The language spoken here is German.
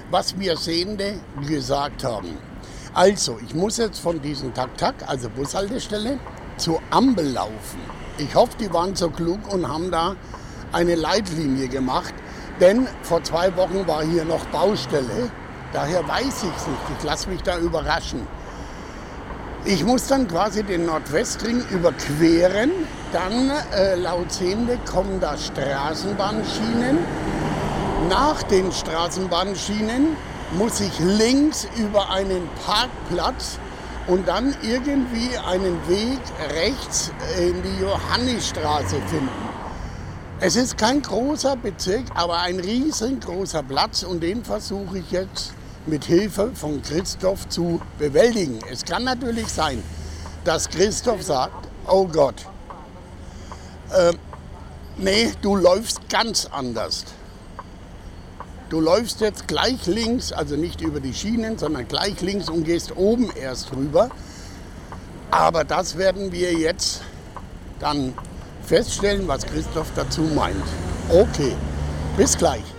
was mir Sehende gesagt haben. Also, ich muss jetzt von diesem Tak-Tak, also Bushaltestelle, zur Ampel laufen. Ich hoffe, die waren so klug und haben da eine Leitlinie gemacht, denn vor 2 Wochen war hier noch Baustelle. Daher weiß ich es nicht, ich lasse mich da überraschen. Ich muss dann quasi den Nordwestring überqueren, dann laut Sehende kommen da Straßenbahnschienen. Nach den Straßenbahnschienen muss ich links über einen Parkplatz und dann irgendwie einen Weg rechts in die Johannisstraße finden. Es ist kein großer Bezirk, aber ein riesengroßer Platz und den versuche ich jetzt mit Hilfe von Christoph zu bewältigen. Es kann natürlich sein, dass Christoph sagt, oh Gott, nee, du läufst ganz anders. Du läufst jetzt gleich links, also nicht über die Schienen, sondern gleich links und gehst oben erst rüber. Aber das werden wir jetzt dann feststellen, was Christoph dazu meint. Okay, bis gleich.